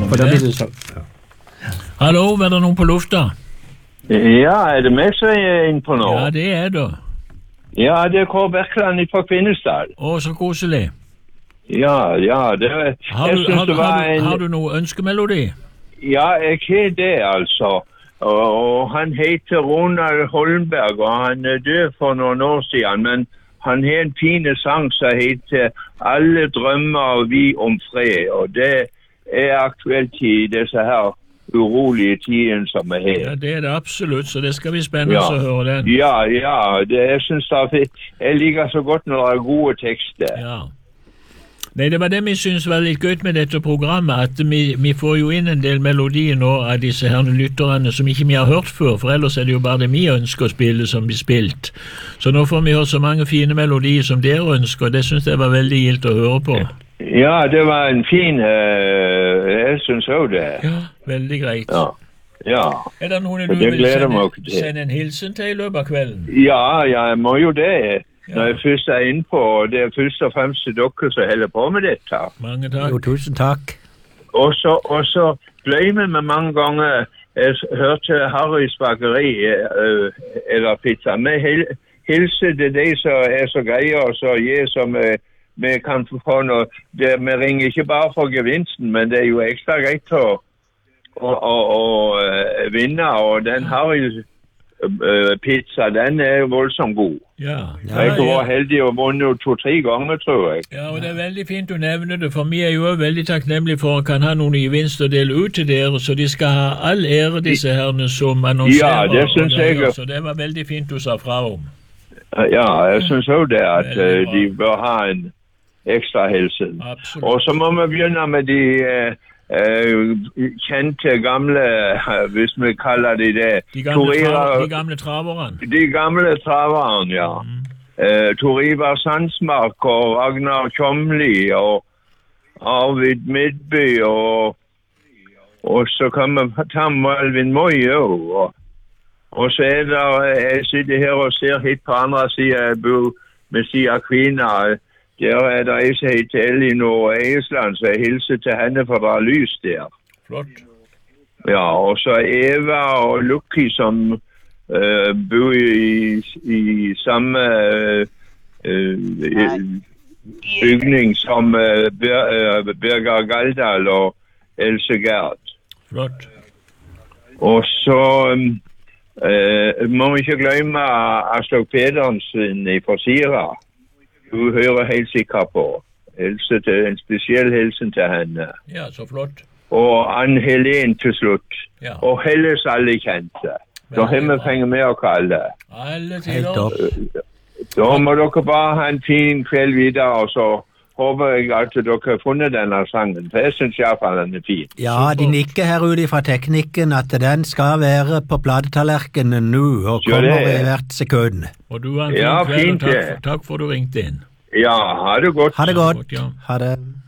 For da blir det sånn. Ja. Hallo, er det noen på lufta? Ja, det meg som inne på nå? Ja, det det. Ja, det Kåre Berkland fra Kvinesdal. Så koselig. Ja, det har du noe ønskemelodi? Ja, jeg har det, altså. Og han heter Ronald Holmberg, og han død for noen år siden, men han har en fin sang som heter Alle drømmer vi om fred, og det aktuelt i disse her urolige tiden som vi har. Ja, det det absolutt, så det skal bli spennende å høre den. Ja, jeg synes jeg liker så godt når det gode tekster. Ja. Nei, det var det vi synes var litt gøy med dette programmet, at vi får jo inn en del melodier nå av disse herne lytterne som ikke vi har hørt før, for ellers det jo bare det vi ønsker å spille som blir spilt. Så nå får vi høre så mange fine melodier som dere ønsker, og det synes jeg var veldig gildt å høre på. Ja, det var en fin, jeg synes også det. Ja, veldig greit. Ja. Det noen du vil sende en hilsen til i løpet av kvelden? Ja, jeg må jo det. Når jeg først inne på, det først og fremst dere som holder på med dette. Mange takk. Jo, tusen takk. Og så glemmer vi mange ganger, jeg hørte Harrys bakeri, eller pizza, vi hilser til de som så greie, og så gir som vi kan få noe. Vi ringer ikke bare for gevinsten, men det jo ekstra greit å vinne, og den Harrys pizza, den voldsomt god. Jeg var heldig å vunne 2-3 ganger, tror jeg. Ja, og det veldig fint å nevne det, for vi jo veldig takknemlige for å kan ha noen gevinst å dele ut til dere, så de skal ha all ære, disse herrene som annonserer. Ja, det synes jeg. Så det var veldig fint du sa fra om. Ja, jeg synes også det, at de bør ha en ekstra hilsen. Absolutt. Og så må vi begynne med de kjente gamle, hvis vi kaller de det. De gamle traverne. De gamle traverne, ja. Tor Ivar Sandsmark og Ragnar Tjomli og Arvid Midby og så kan vi ta Malvin Moy og så det, jeg sitter her og ser hit på andre siden, jeg bor med siden Kvina. Der det en som heter Elinor Eiesland, så jeg hilser til henne for det lys der. Flott. Ja, og så Eva og Lucky som bor i samme bygning som Birger Galdal og Else Gerd. Flott. Og så må vi ikke glemme Aslak Pedersen fra Sira. Du hører helt sikkert på. En spesiell hilsen til henne. Ja, så flott. Og Ann-Helen til slutt. Ja. Og Helles alle kjente. Da har vi fengt med å kalle. Alle tider. Da må dere bare ha en fin kveld videre, og så håper jeg at dere har funnet denne sangen, for jeg synes i hvert fall den fin. Ja, de nikker her ute fra teknikken at den skal være på platetallerkenen nå, og kommer i hvert sekund. Og du har en fin kveld, og takk for at du ringte inn. Ja, ha det godt. Ha det godt. Ha det.